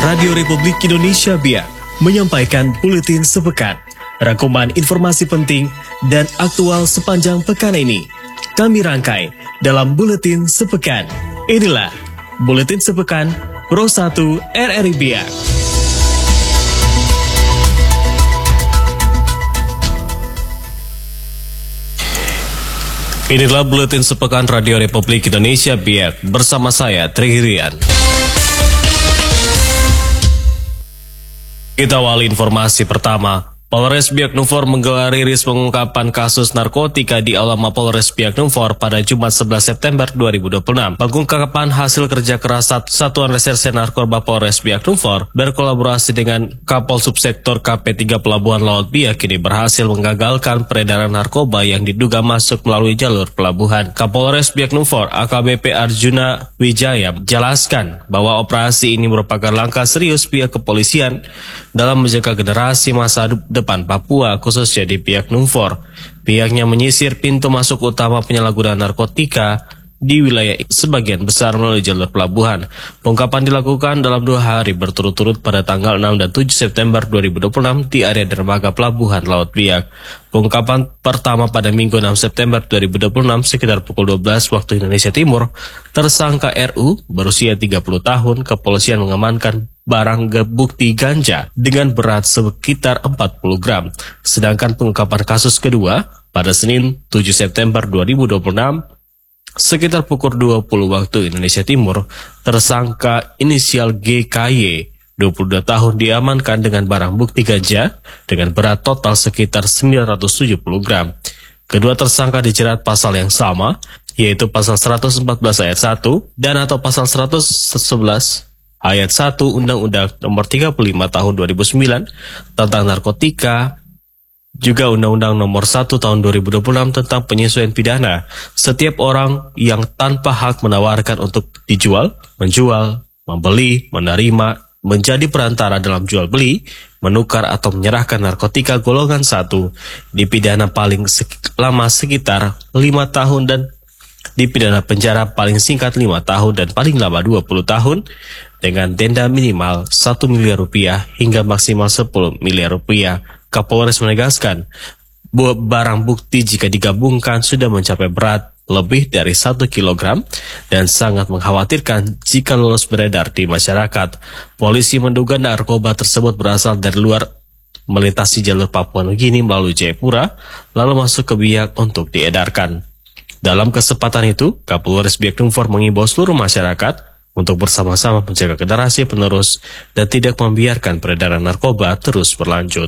Radio Republik Indonesia BIAK menyampaikan buletin sepekan, rangkuman informasi penting dan aktual sepanjang pekan ini. Kami rangkai dalam buletin sepekan. Inilah buletin sepekan Pro 1 RRI BIAK. Inilah buletin sepekan Radio Republik Indonesia BIAK bersama saya Trihirian. Kita awali informasi pertama. Polres Biak Numfor menggelar rilis pengungkapan kasus narkotika di Aula Mapolres Biak Numfor pada Jumat 11 September 2026. Pengungkapan hasil kerja keras Satuan Reserse Narkoba Polres Biak Numfor berkolaborasi dengan Kapol Subsektor KP3 Pelabuhan Laut Biak ini berhasil menggagalkan peredaran narkoba yang diduga masuk melalui jalur pelabuhan. Kapolres Biak Numfor AKBP Arjuna Wijaya menjelaskan bahwa operasi ini merupakan langkah serius pihak kepolisian dalam menjaga generasi masa depan Papua, khususnya di Biak Numfor. Pihaknya menyisir pintu masuk utama penyalahgunaan narkotika di wilayah sebagian besar melalui jalur pelabuhan. Pengungkapan dilakukan dalam 2 hari berturut-turut pada tanggal 6 dan 7 September 2026 di area dermaga Pelabuhan Laut Biak. Pengungkapan pertama pada Minggu 6 September 2026 sekitar pukul 12 waktu Indonesia Timur, tersangka RU berusia 30 tahun, kepolisian mengamankan barang bukti ganja dengan berat sekitar 40 gram. Sedangkan pengungkapan kasus kedua pada Senin 7 September 2026 sekitar pukul 20 waktu Indonesia Timur, tersangka inisial GKY 22 tahun diamankan dengan barang bukti ganja dengan berat total sekitar 970 gram. Kedua tersangka dijerat pasal yang sama, yaitu pasal 114 ayat 1 dan atau pasal 111 ayat 1 Undang-Undang Nomor 35 Tahun 2009 tentang narkotika, juga Undang-Undang Nomor 1 Tahun 2026 tentang penyesuaian pidana. Setiap orang yang tanpa hak menawarkan untuk dijual, menjual, membeli, menerima, menjadi perantara dalam jual beli, menukar atau menyerahkan narkotika golongan 1 dipidana paling lama sekitar 5 tahun dan dipidana penjara paling singkat 5 tahun dan paling lama 20 tahun dengan denda minimal 1 miliar rupiah hingga maksimal 10 miliar rupiah. Kapolres menegaskan bahwa barang bukti jika digabungkan sudah mencapai berat lebih dari 1 kilogram dan sangat mengkhawatirkan jika lulus beredar di masyarakat. Polisi menduga narkoba tersebut berasal dari luar, melintasi jalur Papua Nugini melalui Jayapura, lalu masuk ke Biak untuk diedarkan. Dalam kesempatan itu, Kapolres Biak Numfor mengimbau seluruh masyarakat untuk bersama-sama menjaga generasi penerus dan tidak membiarkan peredaran narkoba terus berlanjut.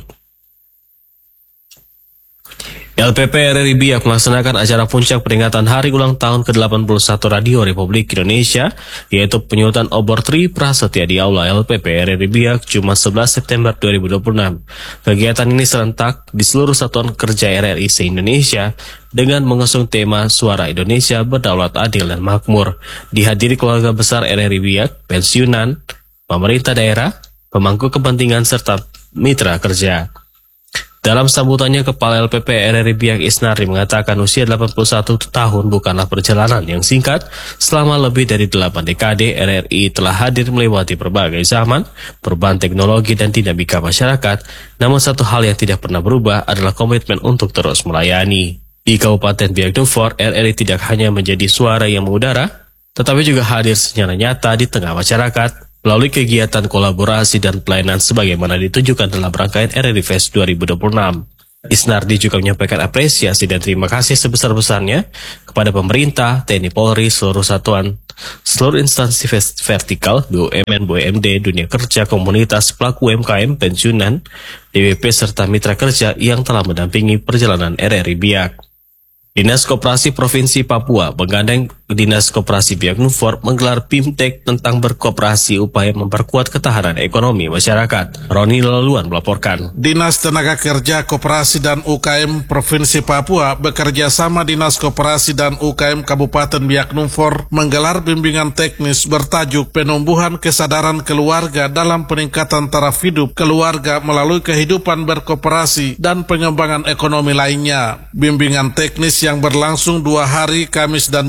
LPP RRI BIAK melaksanakan acara puncak peringatan hari ulang tahun ke-81 Radio Republik Indonesia, yaitu penyutan obor Tri Prasetya di Aula LPP RRI BIAK Jumat 11 September 2026. Kegiatan ini serentak di seluruh satuan kerja RRI se-Indonesia dengan mengusung tema Suara Indonesia Berdaulat Adil dan Makmur. Dihadiri keluarga besar RRI BIAK, pensiunan, pemerintah daerah, pemangku kepentingan serta mitra kerja. Dalam sambutannya, Kepala LPP RRI BIAK Isnari mengatakan usia 81 tahun bukanlah perjalanan yang singkat. Selama lebih dari 8 dekade, RRI telah hadir melewati berbagai zaman, perubahan teknologi dan dinamika masyarakat. Namun satu hal yang tidak pernah berubah adalah komitmen untuk terus melayani. Di Kabupaten Biak Numfor, RRI tidak hanya menjadi suara yang mengudara, tetapi juga hadir secara nyata di tengah masyarakat melalui kegiatan kolaborasi dan pelayanan sebagaimana ditunjukkan dalam rangkaian RRI Fest 2026. Isnardi juga menyampaikan apresiasi dan terima kasih sebesar-besarnya kepada pemerintah, TNI Polri, seluruh satuan, seluruh instansi vertikal, BUMN, BUMD, dunia kerja, komunitas, pelaku UMKM, pensiunan, DWP, serta mitra kerja yang telah mendampingi perjalanan RRI BIAK. Dinas Koperasi Provinsi Papua menggandeng Dinas Koperasi Biak Numfor menggelar BIMTEK tentang berkoperasi upaya memperkuat ketahanan ekonomi masyarakat. Roni Laluan melaporkan. Dinas Tenaga Kerja Koperasi dan UKM Provinsi Papua bekerja sama Dinas Koperasi dan UKM Kabupaten Biak Numfor menggelar bimbingan teknis bertajuk Penumbuhan Kesadaran Keluarga dalam Peningkatan Taraf Hidup Keluarga melalui Kehidupan Berkoperasi dan Pengembangan Ekonomi lainnya. Bimbingan teknis yang berlangsung 2 hari Kamis dan Jumat ini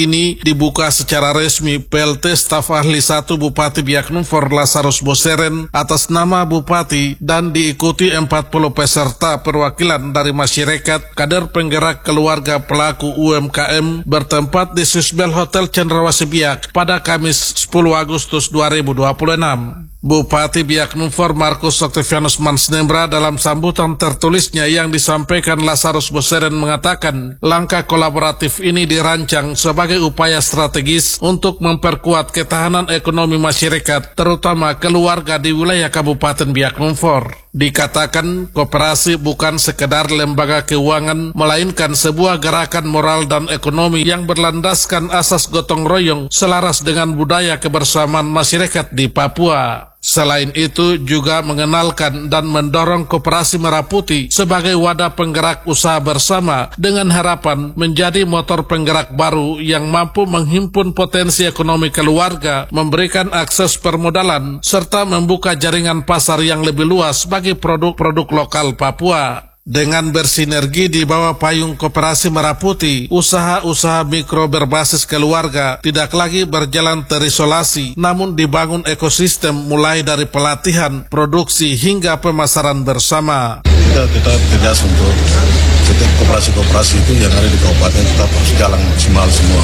ini dibuka secara resmi PLT Staf Ahli 1 Bupati Biak Numfor Lazarus Boseren atas nama Bupati dan diikuti 40 peserta perwakilan dari masyarakat, kader penggerak keluarga pelaku UMKM bertempat di Sisbel Hotel Cendrawasih Biak pada Kamis 10 Agustus 2026. Bupati Biak Numfor Markus Octavianus Mansnembra dalam sambutan tertulisnya yang disampaikan Lazarus Boseren mengatakan langkah kolaboratif ini dirancang sebagai upaya strategis untuk memperkuat ketahanan ekonomi masyarakat, terutama keluarga di wilayah Kabupaten Biak Numfor. Dikatakan koperasi bukan sekedar lembaga keuangan, melainkan sebuah gerakan moral dan ekonomi yang berlandaskan asas gotong royong selaras dengan budaya kebersamaan masyarakat di Papua. Selain itu juga mengenalkan dan mendorong Koperasi Merah Putih sebagai wadah penggerak usaha bersama dengan harapan menjadi motor penggerak baru yang mampu menghimpun potensi ekonomi keluarga, memberikan akses permodalan, serta membuka jaringan pasar yang lebih luas bagi produk-produk lokal Papua. Dengan bersinergi di bawah payung Koperasi Merah Putih, usaha-usaha mikro berbasis keluarga tidak lagi berjalan terisolasi, namun dibangun ekosistem mulai dari pelatihan, produksi, hingga pemasaran bersama. Kita tegas untuk setiap koperasi-koperasi itu yang ada di kabupaten tetap harus jalan maksimal semua.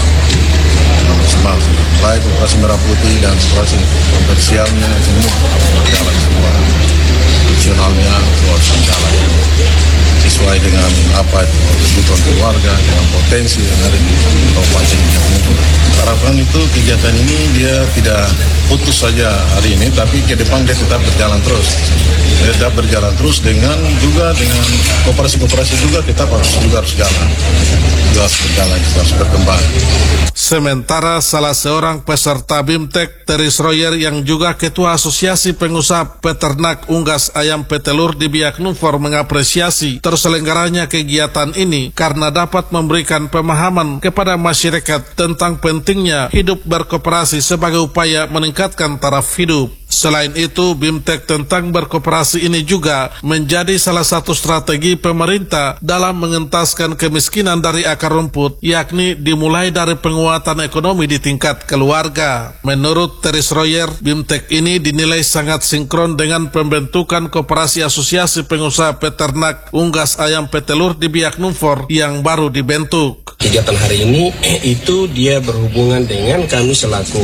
Baik Koperasi Merah Putih dan koperasi komersialnya semua berjalan semua. Fungsionalnya harus jalan sesuai dengan apa itu kebutuhan keluarga, dengan potensi yang ada di kabupaten Biak Numfor. Harapan itu kegiatan ini dia tidak putus saja hari ini, tapi ke depan dia tetap berjalan terus. Dia tetap berjalan terus dengan koperasi-koperasi juga kita harus jalan. Juga harus berjalan, harus berkembang. Sementara salah seorang peserta BIMTEK, Teris Royer, yang juga Ketua Asosiasi Pengusaha Peternak Unggas Ayam Petelur di Biak Numfor, mengapresiasi terselenggaranya kegiatan ini karena dapat memberikan pemahaman kepada masyarakat tentang pentingnya hidup berkoperasi sebagai upaya meningkatkan taraf hidup. Selain itu, BIMTEK tentang berkoperasi ini juga menjadi salah satu strategi pemerintah dalam mengentaskan kemiskinan dari akar rumput, yakni dimulai dari penguatan ekonomi di tingkat keluarga. Menurut Teris Royer, BIMTEK ini dinilai sangat sinkron dengan pembentukan Koperasi Asosiasi Pengusaha Peternak Unggas Ayam Petelur di Biak Numfor yang baru dibentuk. Kegiatan hari ini itu dia berhubungan dengan kami selaku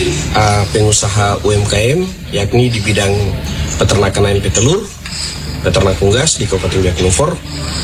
pengusaha UMKM, yakni di bidang peternakan ayam petelur, peternak unggas di Kabupaten Biak Numfor.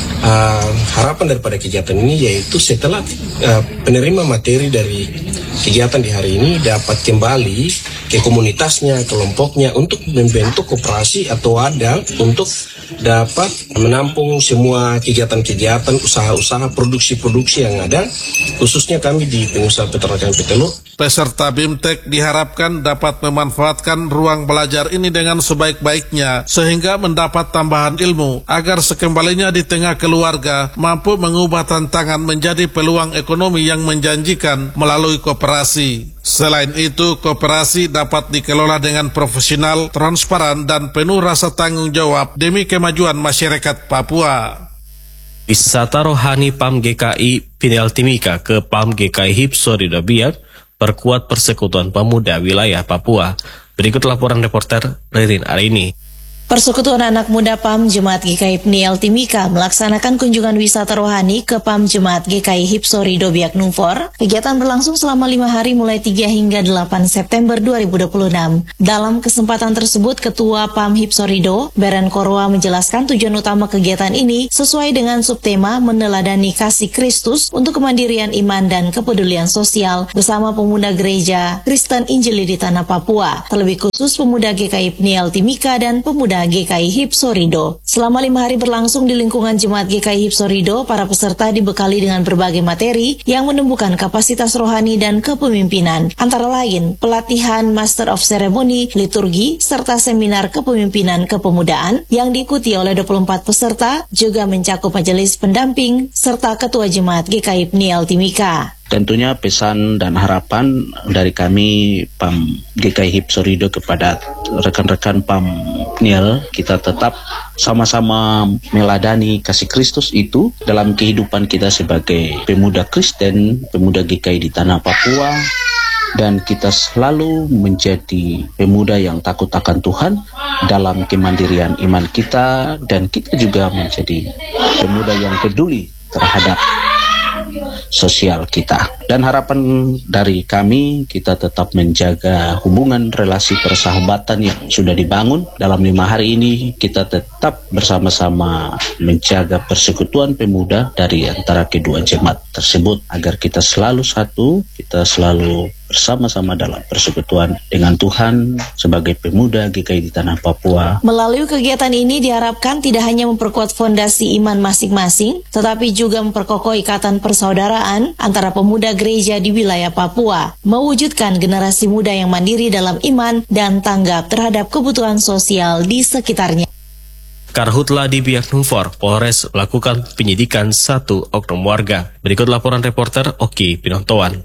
Harapan daripada kegiatan ini yaitu setelah penerima materi dari kegiatan di hari ini dapat kembali ke komunitasnya, kelompoknya untuk membentuk koperasi atau wadah untuk dapat menampung semua kegiatan-kegiatan, usaha-usaha, produksi-produksi yang ada, khususnya kami di pengusaha peternakan petelur. Peserta BIMTEK diharapkan dapat memanfaatkan ruang belajar ini dengan sebaik-baiknya sehingga mendapat tambahan ilmu agar sekembalinya di tengah keluarga mampu mengubah tantangan menjadi peluang ekonomi yang menjanjikan melalui koperasi. Selain itu, koperasi dapat dikelola dengan profesional, transparan, dan penuh rasa tanggung jawab demi kemajuan masyarakat Papua. Wisata rohani PAM GKI Pinel Timika ke PAM GKI Hipsorido Biak perkuat persekutuan pemuda wilayah Papua. Berikut laporan reporter Ririn Arini. Persekutuan Anak Muda PAM Jemaat GKI Pniel Timika melaksanakan kunjungan wisata rohani ke PAM Jemaat GKI Hipsorido Biak Numfor. Kegiatan berlangsung selama 5 hari mulai 3 hingga 8 September 2026. Dalam kesempatan tersebut, Ketua PAM Hipsorido, Beren Korwa, menjelaskan tujuan utama kegiatan ini sesuai dengan subtema meneladani kasih Kristus untuk kemandirian iman dan kepedulian sosial bersama pemuda gereja Kristen Injili di Tanah Papua, terlebih khusus pemuda GKI Pniel Timika dan pemuda GKI Hipsorido. Selama 5 hari berlangsung di lingkungan Jemaat GKI Hipsorido, para peserta dibekali dengan berbagai materi yang menumbuhkan kapasitas rohani dan kepemimpinan, antara lain pelatihan Master of Ceremony, liturgi, serta seminar kepemimpinan kepemudaan yang diikuti oleh 24 peserta, juga mencakup majelis pendamping serta Ketua Jemaat GKI Pniel Timika. Tentunya pesan dan harapan dari kami PAM GKI Hipsorido kepada rekan-rekan PAM NIL, kita tetap sama-sama meladani kasih Kristus itu dalam kehidupan kita sebagai pemuda Kristen, pemuda GKI di tanah Papua, dan kita selalu menjadi pemuda yang takut akan Tuhan dalam kemandirian iman kita, dan kita juga menjadi pemuda yang peduli terhadap sosial kita. Dan harapan dari kami, kita tetap menjaga hubungan relasi persahabatan yang sudah dibangun. Dalam 5 hari ini kita tetap bersama-sama menjaga persekutuan pemuda dari antara kedua jemaat tersebut, agar kita selalu satu, kita selalu bersama-sama dalam persekutuan dengan Tuhan sebagai pemuda GKI di tanah Papua. Melalui kegiatan ini diharapkan tidak hanya memperkuat fondasi iman masing-masing, tetapi juga memperkokoh ikatan persaudaraan antara pemuda gereja di wilayah Papua, mewujudkan generasi muda yang mandiri dalam iman dan tanggap terhadap kebutuhan sosial di sekitarnya. Karhutla di Biak Numfor, Polres melakukan penyidikan 1 oknum warga. Berikut laporan reporter Oki Pinontoan.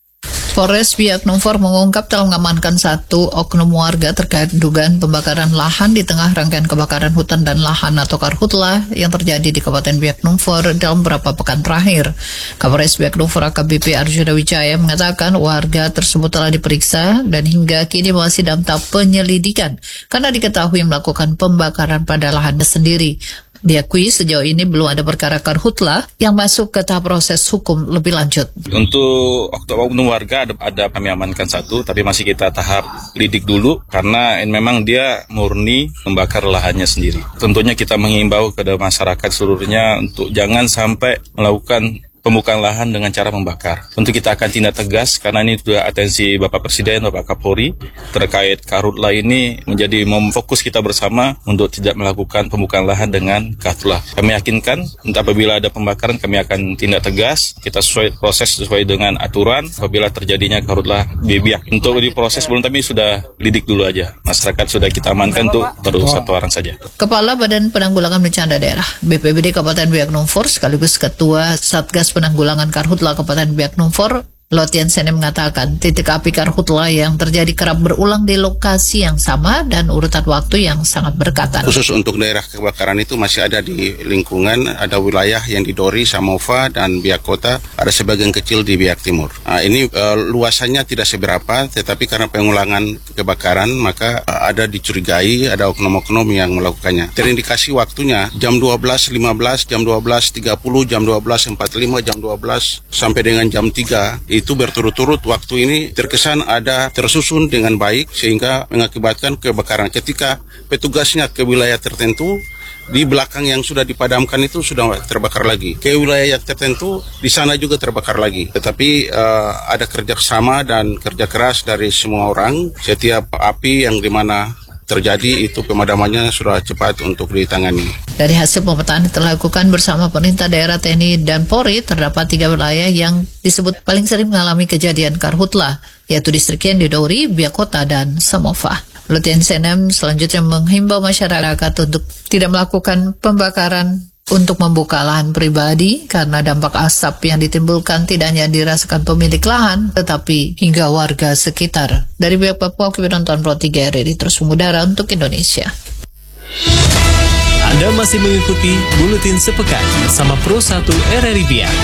Polres Biak Numfor mengungkap telah mengamankan 1 oknum warga terkait dugaan pembakaran lahan di tengah rangkaian kebakaran hutan dan lahan atau karhutla yang terjadi di Kabupaten Biak Numfor dalam beberapa pekan terakhir. Kapolres Biak Numfor AKBP Arjuna Wijaya mengatakan warga tersebut telah diperiksa dan hingga kini masih dalam tahap penyelidikan karena diketahui melakukan pembakaran pada lahannya sendiri. Diakui sejauh ini belum ada perkara karhutla yang masuk ke tahap proses hukum lebih lanjut. Untuk oknum warga ada kami amankan 1, tapi masih kita tahap lidik dulu karena memang dia murni membakar lahannya sendiri. Tentunya kita mengimbau kepada masyarakat seluruhnya untuk jangan sampai melakukan pembukaan lahan dengan cara membakar. Tentu kita akan tindak tegas karena ini sudah atensi Bapak Presiden, Bapak Kapolri terkait karhutla ini menjadi fokus kita bersama untuk tidak melakukan pembukaan lahan dengan karhutla. Kami yakinkan apabila ada pembakaran kami akan tindak tegas, kita proses sesuai dengan aturan apabila terjadinya karhutla di Biak. Untuk diproses belum, tapi sudah lidik dulu aja. Masyarakat sudah kita amankan untuk baru 1 orang saja. Kepala Badan Penanggulangan Bencana Daerah BPBD Kabupaten Biak Numfor sekaligus Ketua Satgas Penanggulangan Karhutla Kabupaten Biak Numfor, Lotien Sene mengatakan titik api karhutla yang terjadi kerap berulang di lokasi yang sama dan urutan waktu yang sangat berdekatan. Khusus untuk daerah kebakaran itu masih ada di lingkungan, ada wilayah yang di Dori, Samova, dan Biak Kota, ada sebagian kecil di Biak Timur. Ini luasannya tidak seberapa, tetapi karena pengulangan kebakaran maka ada dicurigai ada oknum-oknum yang melakukannya. Terindikasi waktunya jam 12.15, jam 12.30, jam 12.45, jam 12 sampai dengan jam 3. Itu berturut-turut waktu ini terkesan ada tersusun dengan baik sehingga mengakibatkan kebakaran. Ketika petugasnya ke wilayah tertentu, di belakang yang sudah dipadamkan itu sudah terbakar lagi. Ke wilayah yang tertentu, di sana juga terbakar lagi. Tetapi ada kerjasama dan kerja keras dari semua orang. Setiap api yang dimana terjadi itu pemadamannya sudah cepat untuk ditangani. Dari hasil pemetaan yang dilakukan bersama pemerintah daerah, TNI, dan Polri, terdapat 3 wilayah yang disebut paling sering mengalami kejadian karhutla, yaitu Distrik Yen di Dori, Biak Kota, dan Samova. Lutien Senem selanjutnya menghimbau masyarakat untuk tidak melakukan pembakaran untuk membuka lahan pribadi karena dampak asap yang ditimbulkan tidak hanya dirasakan pemilik lahan tetapi hingga warga sekitar. Dari Biak Papua, penonton Pro 3 RRI terus mengudara untuk Indonesia. Anda masih mengikuti Buletin Sepekan bersama Pro 1 RRI Biak.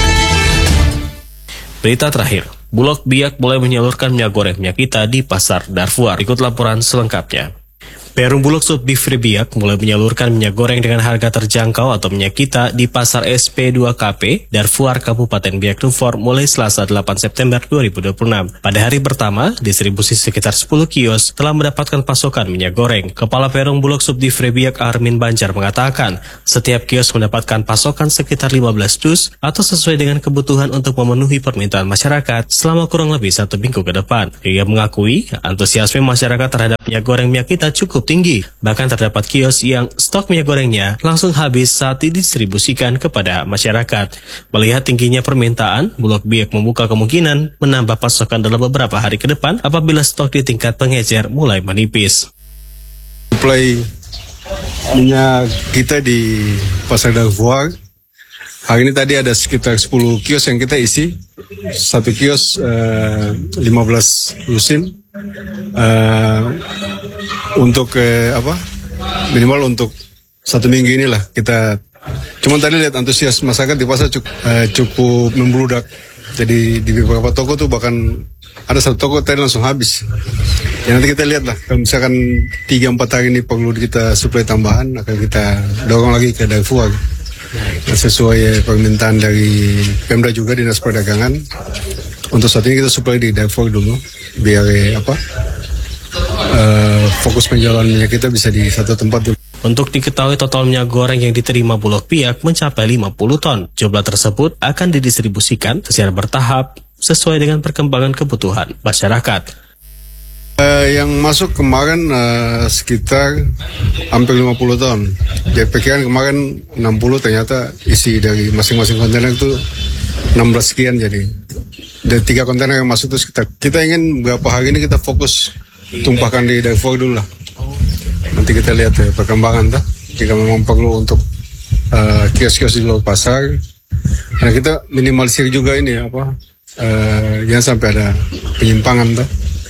Berita terakhir, Bulog Biak mulai menyalurkan minyak goreng minyak kita di pasar Darfur. Ikut laporan selengkapnya. Perum Bulog Subdivri Biak mulai menyalurkan minyak goreng dengan harga terjangkau atau minyak kita di pasar SP2KP Darfur Kabupaten Biak Numfor mulai Selasa 8 September 2026. Pada hari pertama, distribusi sekitar 10 kios telah mendapatkan pasokan minyak goreng. Kepala Perum Bulog Subdivri Biak Armin Banjar mengatakan, setiap kios mendapatkan pasokan sekitar 15 dus atau sesuai dengan kebutuhan untuk memenuhi permintaan masyarakat selama kurang lebih 1 minggu ke depan. Ia mengakui antusiasme masyarakat terhadap minyak goreng minyak kita cukup tinggi. Bahkan terdapat kios yang stok minyak gorengnya langsung habis saat didistribusikan kepada masyarakat. Melihat tingginya permintaan, Bulog Biak membuka kemungkinan menambah pasokan dalam beberapa hari ke depan apabila stok di tingkat pengecer mulai menipis. Suplai minyak kita di pasar Darfur Hari ini tadi ada sekitar 10 kios yang kita isi. Satu kios 15 lusin. Untuk minimal untuk 1 minggu inilah kita. Cuman tadi lihat antusias masyarakat di pasar cukup membludak. Jadi di beberapa toko tuh bahkan ada satu toko tadi langsung habis. Ya nanti kita lihat lah, kalau misalkan 3-4 hari ini perlu kita suplai tambahan, akan kita dorong lagi ke Darfur. Sesuai permintaan dari Pemda juga, Dinas Perdagangan. Untuk saat ini kita suplai di Darfur dulu, biar fokus penjualan minyak kita bisa di satu tempat dulu. Untuk diketahui total minyak goreng yang diterima Bulog Piak mencapai 50 ton. Jumlah tersebut akan didistribusikan secara bertahap sesuai dengan perkembangan kebutuhan masyarakat. Yang masuk kemarin sekitar hampir 50 ton. Jadi perkiraan kemarin 60, ternyata isi dari masing-masing kontainer itu 16 sekian jadi. Dari 3 kontainer yang masuk itu sekitar. Kita ingin beberapa hari ini kita fokus tumpahkan di Darfur dulu lah. Nanti kita lihat perkembangan tak. Jika memang perlu untuk kios-kios di luar pasar. Nah kita minimalisir juga ini jangan sampai ada penyimpangan tak.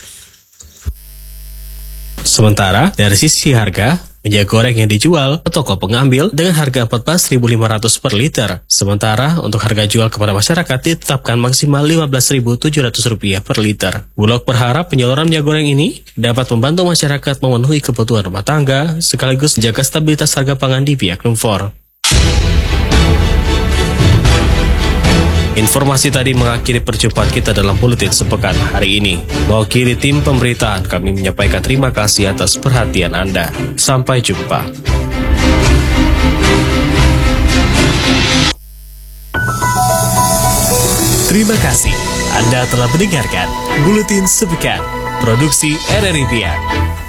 Sementara dari sisi harga, minyak goreng yang dijual ke toko pengambil dengan harga Rp14.500 per liter. Sementara untuk harga jual kepada masyarakat ditetapkan maksimal Rp15.700 per liter. Bulog berharap penyaluran minyak goreng ini dapat membantu masyarakat memenuhi kebutuhan rumah tangga sekaligus menjaga stabilitas harga pangan di Biak Numfor. Informasi tadi mengakhiri perjumpaan kita dalam Buletin Sepekan hari ini. Mewakili tim pemberitaan, kami menyampaikan terima kasih atas perhatian Anda. Sampai jumpa. Terima kasih Anda telah mendengarkan Buletin Sepekan, produksi RRI Biak.